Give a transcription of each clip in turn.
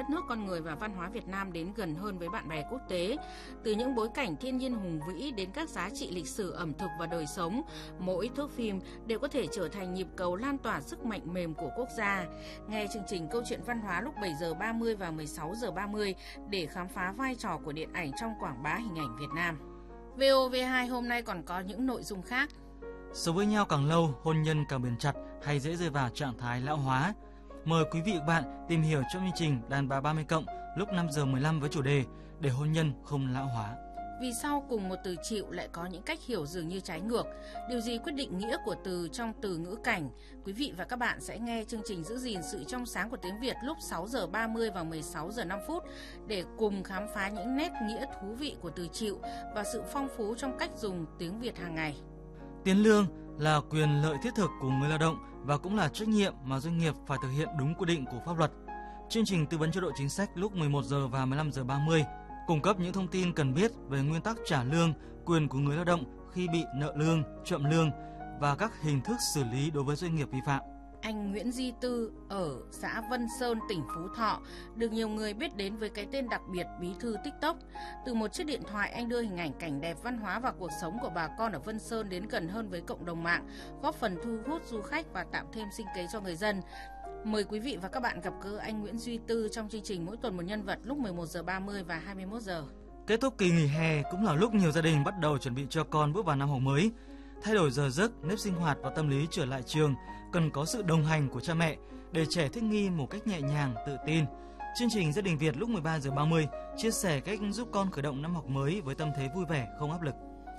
đất nước, con người và văn hóa Việt Nam đến gần hơn với bạn bè quốc tế. Từ những bối cảnh thiên nhiên hùng vĩ đến các giá trị lịch sử, ẩm thực và đời sống, mỗi thước phim đều có thể trở thành nhịp cầu lan tỏa sức mạnh mềm của quốc gia. Nghe chương trình Câu chuyện văn hóa lúc 7 giờ 30 và 16 giờ 30 để khám phá vai trò của điện ảnh trong quảng bá hình ảnh Việt Nam. VOV2 hôm nay còn có những nội dung khác. Sống với nhau càng lâu, hôn nhân càng bền chặt hay dễ rơi vào trạng thái lão hóa. Mời quý vị và các bạn tìm hiểu trong chương trình Đàn bà 30+ lúc 5 giờ 15 với chủ đề để hôn nhân không lão hóa. Vì sao cùng một từ chịu lại có những cách hiểu dường như trái ngược? Điều gì quyết định nghĩa của từ trong từ ngữ cảnh? Quý vị và các bạn sẽ nghe chương trình Giữ gìn sự trong sáng của tiếng Việt lúc 6 giờ 30 và 16 giờ 5 phút để cùng khám phá những nét nghĩa thú vị của từ chịu và sự phong phú trong cách dùng tiếng Việt hàng ngày. Tiền lương là quyền lợi thiết thực của người lao động và cũng là trách nhiệm mà doanh nghiệp phải thực hiện đúng quy định của pháp luật. Chương trình tư vấn chế độ chính sách lúc 11 giờ và 15 giờ 30 cung cấp những thông tin cần biết về nguyên tắc trả lương, quyền của người lao động khi bị nợ lương, chậm lương và các hình thức xử lý đối với doanh nghiệp vi phạm. Anh Nguyễn Duy Tư ở xã Vân Sơn, tỉnh Phú Thọ được nhiều người biết đến với cái tên đặc biệt Bí thư TikTok. Từ một chiếc điện thoại, anh đưa hình ảnh cảnh đẹp, văn hóa và cuộc sống của bà con ở Vân Sơn đến gần hơn với cộng đồng mạng, góp phần thu hút du khách và tạo thêm sinh kế cho người dân. Mời quý vị và các bạn gặp gỡ anh Nguyễn Duy Tư trong chương trình Mỗi tuần một nhân vật lúc 11 giờ 30 và 21 giờ. Kết thúc kỳ nghỉ hè cũng là lúc nhiều gia đình bắt đầu chuẩn bị cho con bước vào năm học mới. Thay đổi giờ giấc, nếp sinh hoạt và tâm lý trở lại trường cần có sự đồng hành của cha mẹ để trẻ thích nghi một cách nhẹ nhàng, tự tin. Chương trình Gia đình Việt lúc 13 giờ 30 chia sẻ cách giúp con khởi động năm học mới với tâm thế vui vẻ, không áp lực.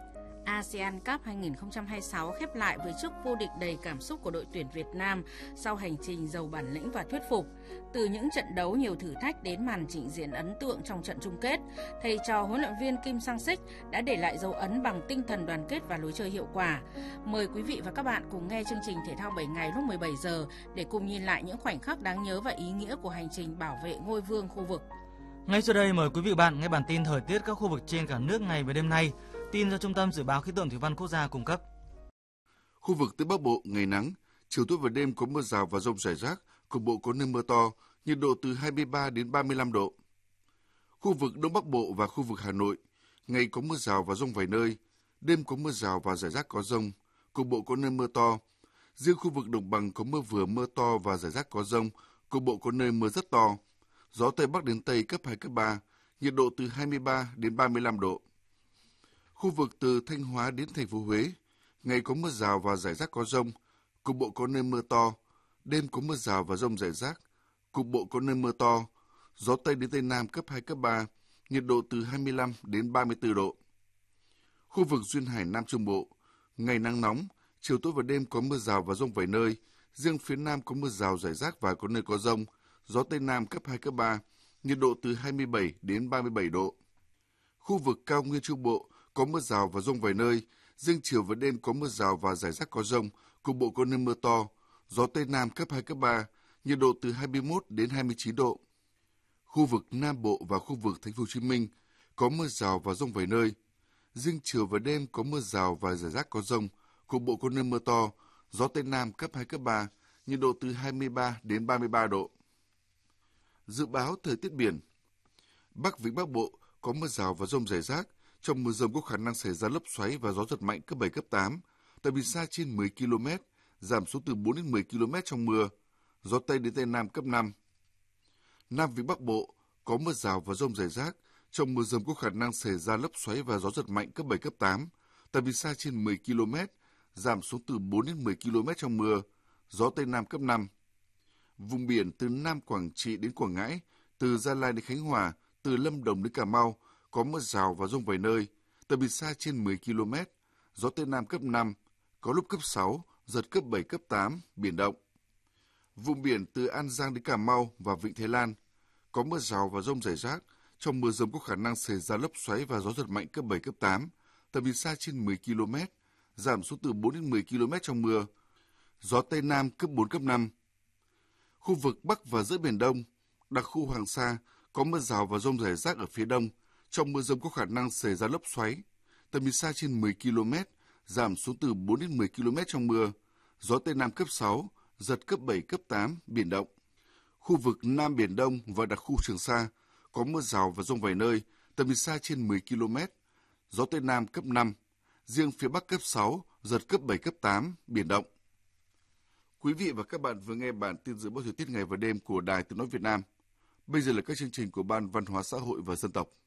ASEAN Cup 2026 khép lại với chức vô địch đầy cảm xúc của đội tuyển Việt Nam sau hành trình giàu bản lĩnh và thuyết phục. Từ những trận đấu nhiều thử thách đến màn trình diễn ấn tượng trong trận chung kết, thầy trò huấn luyện viên Kim Sang-sik đã để lại dấu ấn bằng tinh thần đoàn kết và lối chơi hiệu quả. Mời quý vị và các bạn cùng nghe chương trình Thể thao 7 ngày lúc 17 giờ để cùng nhìn lại những khoảnh khắc đáng nhớ và ý nghĩa của hành trình bảo vệ ngôi vương khu vực. Ngay sau đây mời quý vị và bạn nghe bản tin thời tiết các khu vực trên cả nước ngày và đêm nay. Tin do Trung tâm Dự báo Khí tượng Thủy văn Quốc gia cung cấp. Khu vực Tây Bắc Bộ ngày nắng, chiều tối và đêm có mưa rào và dông rải rác, cục bộ có nơi mưa to, nhiệt độ từ 23 đến 35 độ. Khu vực Đông Bắc Bộ và khu vực Hà Nội, ngày có mưa rào và dông vài nơi, đêm có mưa rào và rải rác có dông, cục bộ có nơi mưa to. Riêng khu vực Đồng bằng có mưa vừa mưa to và rải rác có dông, cục bộ có nơi mưa rất to. Gió Tây Bắc đến Tây cấp 2, cấp 3, nhiệt độ từ 23 đến 35 độ. Khu vực từ Thanh Hóa đến thành phố Huế, ngày có mưa rào và rải rác có dông, cục bộ có nơi mưa to, đêm có mưa rào và dông rải rác, cục bộ có nơi mưa to, gió Tây đến Tây Nam cấp 2, cấp 3, nhiệt độ từ 25 đến 34 độ. Khu vực duyên hải Nam Trung Bộ, ngày nắng nóng, chiều tối và đêm có mưa rào và dông vài nơi, riêng phía Nam có mưa rào rải rác và có nơi có dông, gió Tây Nam cấp 2, cấp 3, nhiệt độ từ 27 đến 37 độ. Khu vực cao nguyên Trung Bộ có mưa rào và dông vài nơi, riêng chiều và đêm có mưa rào và rải rác có dông, cục bộ có nơi mưa to, gió Tây Nam cấp 2, cấp 3, nhiệt độ từ 21 đến 29 độ. Khu vực Nam Bộ và khu vực Thành phố Hồ Chí Minh có mưa rào và dông vài nơi, riêng chiều và đêm có mưa rào và rải rác có dông, cục bộ có nơi mưa to, gió Tây Nam cấp 2, cấp 3, nhiệt độ từ 23 đến 33 độ. Dự báo thời tiết biển. Bắc Vịnh Bắc Bộ có mưa rào và dông rải rác, trong mưa dông có khả năng xảy ra lốc xoáy và gió giật mạnh cấp 7, cấp 8, tầm nhìn xa trên 10 km, giảm xuống từ 4 đến 10 km trong mưa, gió Tây đến Tây Nam cấp 5. Nam Vịnh Bắc Bộ có mưa rào và dông rải rác, trong mưa dông có khả năng xảy ra lốc xoáy và gió giật mạnh cấp 7, cấp 8, tầm nhìn xa trên 10 km, giảm xuống từ 4 đến 10 km trong mưa, gió Tây Nam cấp 5. Vùng biển từ Nam Quảng Trị đến Quảng Ngãi, từ Gia Lai đến Khánh Hòa, từ Lâm Đồng đến Cà Mau, có mưa rào và dông vài nơi, tầm nhìn xa trên 10 km, gió Tây Nam cấp 5, có lúc cấp 6, giật cấp 7, cấp 8, biển động. Vùng biển từ An Giang đến Cà Mau và Vịnh Thái Lan, có mưa rào và dông rải rác, trong mưa dông có khả năng xảy ra lốc xoáy và gió giật mạnh cấp 7, cấp 8, tầm nhìn xa trên 10 km, giảm xuống từ 4 đến 10 km trong mưa, gió Tây Nam cấp 4, cấp 5. Khu vực Bắc và giữa Biển Đông, đặc khu Hoàng Sa, có mưa rào và dông rải rác ở phía đông, trong mưa dông có khả năng xảy ra lốc xoáy, tầm nhìn xa trên 10 km, giảm xuống từ 4 đến 10 km trong mưa, gió Tây Nam cấp 6, giật cấp 7, cấp 8, biển động. Khu vực Nam Biển Đông và đặc khu Trường Sa có mưa rào và dông vài nơi, tầm nhìn xa trên 10 km, gió Tây Nam cấp 5, riêng phía Bắc cấp 6, giật cấp 7, cấp 8, biển động. Quý vị và các bạn vừa nghe bản tin dự báo thời tiết ngày và đêm của Đài Tiếng nói Việt Nam. Bây giờ là các chương trình của Ban Văn hóa Xã hội và Dân tộc.